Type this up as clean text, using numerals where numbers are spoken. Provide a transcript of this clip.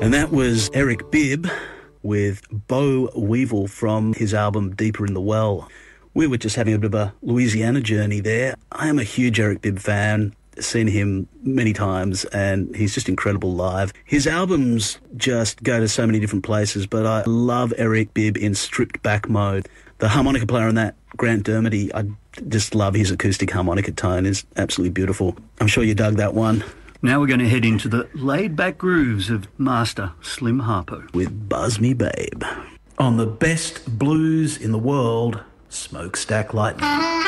And that was Eric Bibb with Bo Weevil from his album Deeper in the Well. We were just having a bit of a Louisiana journey there. I am a huge Eric Bibb fan, seen him many times, and he's just incredible live. His albums just go to so many different places, but I love Eric Bibb in stripped back mode. The harmonica player on that, Grant Dermody, I just love his acoustic harmonica tone. It's absolutely beautiful. I'm sure you dug that one. Now we're going to head into the laid-back grooves of Master Slim Harpo. With Buzz Me Babe. On the best blues in the world, Smokestack Lightning.